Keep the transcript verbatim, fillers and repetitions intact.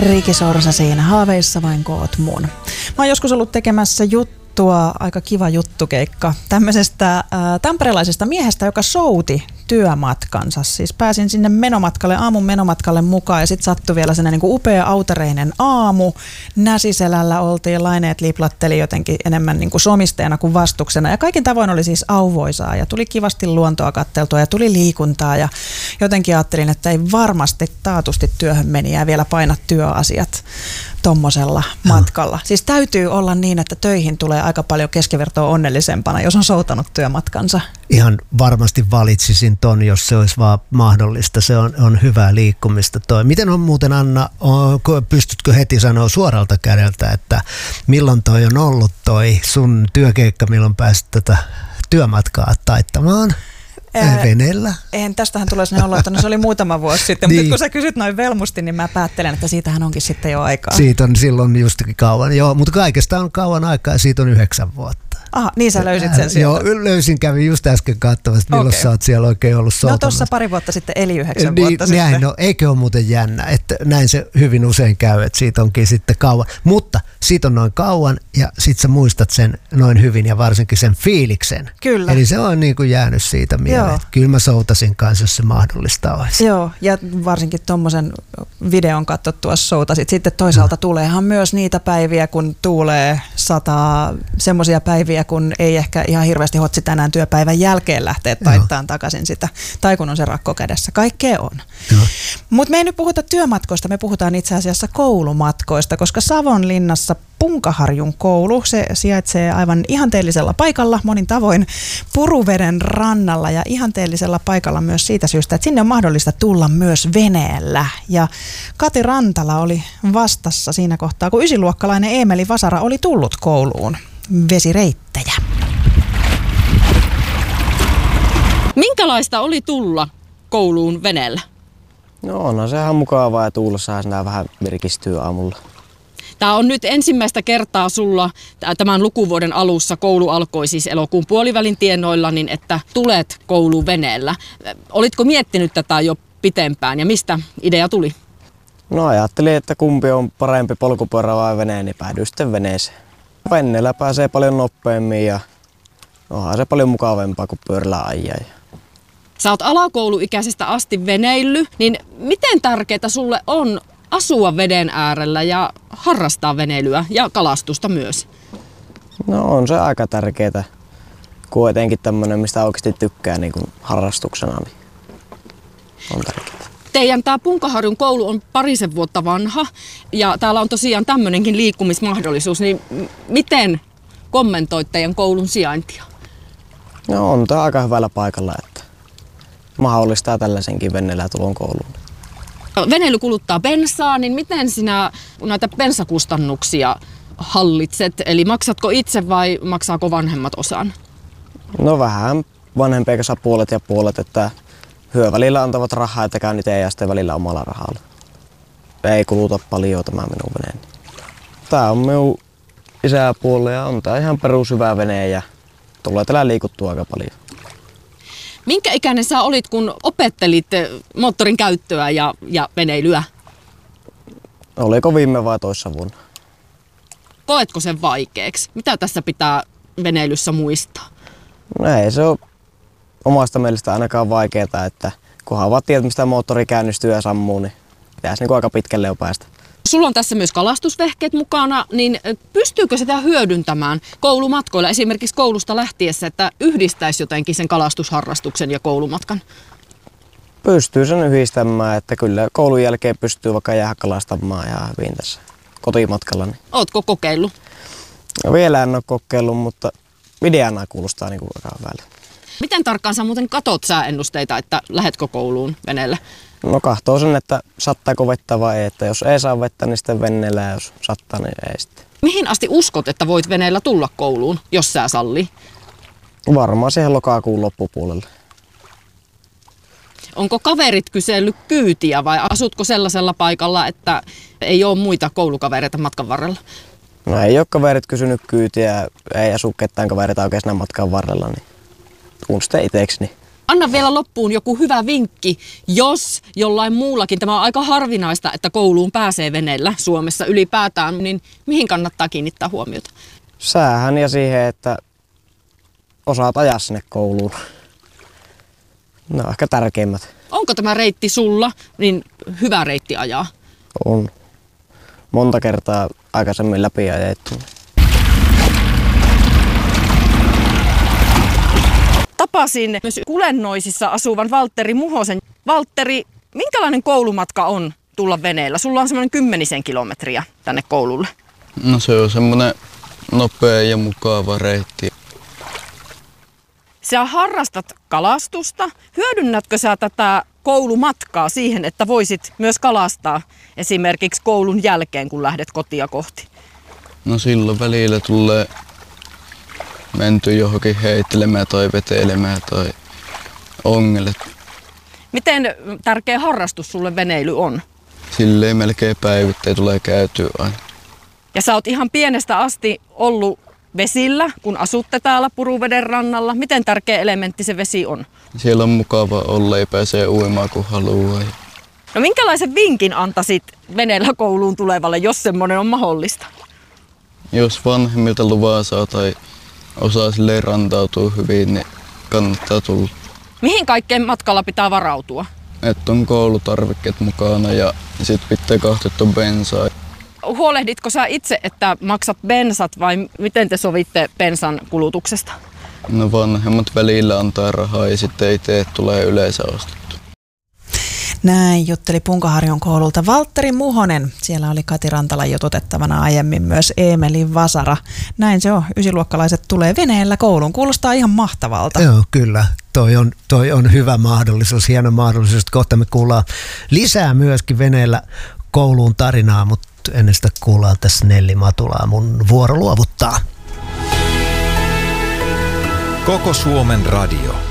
Riki Sorsa siinä, haaveissa vain koot mun. Mä oon joskus ollut tekemässä juttua, aika kiva juttukeikka, tämmöisestä äh, tamperelaisesta miehestä, joka souti työmatkansa. Siis pääsin sinne menomatkalle, aamun menomatkalle mukaan ja sitten sattui vielä sellainen niin kuin upea autereinen aamu. Näsiselällä oltiin, laineet liplatteli jotenkin enemmän niin kuin somisteena kuin vastuksena ja kaikin tavoin oli siis auvoisaa ja tuli kivasti luontoa katteltua ja tuli liikuntaa ja jotenkin ajattelin, että ei varmasti taatusti työhön meni ja vielä paina työasiat tommosella matkalla. Siis täytyy olla niin, että töihin tulee aika paljon keskivertoa onnellisempana, jos on soutanut työmatkansa. Ihan varmasti valitsisin ton, jos se olisi vaan mahdollista. Se on, on hyvää liikkumista toi. Miten on muuten, Anna, on, pystytkö heti sanoa suoralta kädeltä, että milloin toi on ollut toi sun työkeikka, milloin pääsit tätä työmatkaa taittamaan? Ää, veneellä? En, tästähän tulee sinne olo, että no se oli muutama vuosi sitten, niin. Mutta kun sä kysyt noin velmusti, niin mä päättelen, että siitähän onkin sitten jo aikaa. Siitä on silloin justikin kauan, joo, mutta kaikesta on kauan aikaa ja siitä on yhdeksän vuotta. Aha, niin sä löysit sen sieltä. Joo, löysin, kävin just äsken katsomassa, milloin okay. Sä oot siellä oikein ollut soutamassa. No tuossa pari vuotta sitten, eli yhdeksän niin, vuotta näin, sitten. No eikö ole muuten jännä, että näin se hyvin usein käy, että siitä onkin sitten kauan. Mutta siitä on noin kauan ja sit sä muistat sen noin hyvin ja varsinkin sen fiiliksen. Kyllä. Eli se on niin kuin jäänyt siitä mieleen. Kyllä mä soutasin kanssa, jos se mahdollista olisi. Joo, ja varsinkin tommosen videon katsottua soutasit. Sitten toisaalta no. Tuleehan myös niitä päiviä, kun tuulee sataa, semmoisia päiviä, kun ei ehkä ihan hirveästi hotsi tänään työpäivän jälkeen lähteä taittaan takaisin sitä, tai kun on se rakko kädessä. Kaikkea on. Mutta me ei nyt puhuta työmatkoista, me puhutaan itse asiassa koulumatkoista, koska Savonlinnassa Punkaharjun koulu, se sijaitsee aivan ihanteellisella paikalla, monin tavoin Puruveden rannalla ja ihanteellisella paikalla myös siitä syystä, että sinne on mahdollista tulla myös veneellä. Ja Kati Rantala oli vastassa siinä kohtaa, kun ysiluokkalainen Eemeli Vasara oli tullut kouluun vesireittejä. Minkälaista oli tulla kouluun veneellä? No onhan se ihan mukavaa ja tuulossahan sinä vähän virkistyy aamulla. Tämä on nyt ensimmäistä kertaa sulla tämän lukuvuoden alussa, koulu alkoi siis elokuun puolivälin tienoilla, niin että tulet kouluun veneellä. Olitko miettinyt tätä jo pitempään ja mistä idea tuli? No ajattelin, että kumpi on parempi, polkupyörä vai vene, niin päädyin sitten veneeseen. Veneellä pääsee paljon nopeammin ja onhan se paljon mukavampaa kuin pyörällä ajaa. Sä oot alakouluikäisestä asti veneillyt, niin miten tärkeää sulle on asua veden äärellä ja harrastaa veneilyä ja kalastusta myös? No on se aika tärkeää, kuitenkin tämmöinen, mistä oikeasti tykkää niin kuin harrastuksena, niin on tärkeää. Teidän tämä Punkaharjun koulu on parisen vuotta vanha ja täällä on tosiaan tämmöinenkin liikkumismahdollisuus, niin miten kommentoit teidän koulun sijaintia? No on tämä aika hyvällä paikalla, että mahdollistaa tällaisenkin veneellä tulon kouluun. Veneily kuluttaa bensaa, niin miten sinä näitä bensakustannuksia hallitset? Eli maksatko itse vai maksaako vanhemmat osan? No vähän vanhempia kanssa puolet ja puolet, että hyö välillä antavat rahaa, että käyn itse ja sitten välillä omalla rahalla. Ei kuluta paljon tämä minun veneeni. Tää on minun isäpuolelle ja on tää ihan perushyvä vene ja tulee täällä liikuttua aika paljon. Minkä ikäinen sä olit, kun opettelit moottorin käyttöä ja, ja veneilyä? Oliko viime vai toissa vuonna? Koetko sen vaikeaksi? Mitä tässä pitää veneilyssä muistaa? No ei se ole omasta mielestä ainakaan vaikeaa, että kunhan vaan tiedät, mistä moottori käynnistyy ja sammuu, niin pitäisi niin aika pitkälle jo päästä. Sulla on tässä myös kalastusvehkeet mukana, niin pystyykö sitä hyödyntämään koulumatkoilla, esimerkiksi koulusta lähtiessä, että yhdistäisi jotenkin sen kalastusharrastuksen ja koulumatkan? Pystyy sen yhdistämään, että kyllä koulun jälkeen pystyy vaikka jäädä kalastamaan ihan hyvin tässä kotimatkalla. Niin. Ootko kokeillut? No, vielä en ole kokeillut, mutta videana kuulostaa niin kuin aika hyvältä. Miten tarkkaan sä muuten katot sääennusteita, että lähetkö kouluun veneellä? No kahtoo sen, että sattaako vettä vai ei. Että jos ei saa vettä, niin sitten veneellä, ja jos sattaa, niin ei sitten. Mihin asti uskot, että voit veneellä tulla kouluun, jos sää sallii? Varmaan siihen lokakuun loppupuolelle. Onko kaverit kysellyt kyytiä vai asutko sellaisella paikalla, että ei ole muita koulukavereita matkan varrella? No ei ole kaverit kysynyt kyytiä, ei asu ketään kavereita oikein siinä matkan varrella, niin tuun sitten itsekseni. Anna vielä loppuun joku hyvä vinkki, jos jollain muullakin, tämä on aika harvinaista, että kouluun pääsee veneellä Suomessa ylipäätään, niin mihin kannattaa kiinnittää huomiota? Säähän ja siihen, että osaat ajaa sinne kouluun. Ne on ehkä tärkeimmät. Onko tämä reitti sulla niin hyvä reitti ajaa? On. Monta kertaa aikaisemmin läpi ajettu. Tapasin myös Kulennoisissa asuvan Valtteri Muhosen. Valtteri, minkälainen koulumatka on tulla veneellä? Sulla on semmoinen kymmenisen kilometriä tänne koululle. No se on semmoinen nopea ja mukava reitti. Sä harrastat kalastusta. Hyödynnätkö sä tätä koulumatkaa siihen, että voisit myös kalastaa esimerkiksi koulun jälkeen, kun lähdet kotia kohti? No silloin välillä tulee menty johonkin heittelemään tai vetelemään tai ongelle. Miten tärkeä harrastus sulle veneily on? Silleen melkein päivittäin tulee käytyä aina. Ja sä oot ihan pienestä asti ollut vesillä, kun asutte täällä Puruveden rannalla. Miten tärkeä elementti se vesi on? Siellä on mukava olla ja pääsee uimaan kun haluaa. No minkälaisen vinkin antaisit veneellä kouluun tulevalle, jos semmoinen on mahdollista? Jos vanhemmilta luvaa saa tai osaa silleen rantautua hyvin, niin kannattaa tulla. Mihin kaikkeen matkalla pitää varautua? Että on koulutarvikkeet mukana ja sit pitää kahtettua bensaa. Huolehditko sä itse, että maksat bensat vai miten te sovitte bensan kulutuksesta? No vanhemmat välillä antaa rahaa ja sitten itse tulee yleensä ostettu. Näin jutteli Punkaharjun koululta Valtteri Muhonen. Siellä oli Kati Rantala jututettavana aiemmin myös Eemeli Vasara. Näin se on. Ysiluokkalaiset tulee veneellä kouluun. Kuulostaa ihan mahtavalta. Joo, kyllä. Toi on, toi on hyvä mahdollisuus, hieno mahdollisuus. Kohta me kuullaan lisää myöskin veneellä kouluun tarinaa, mutta ennen sitä kuullaan tässä Nelli Matulaa. Mun vuoro luovuttaa. Koko Suomen radio.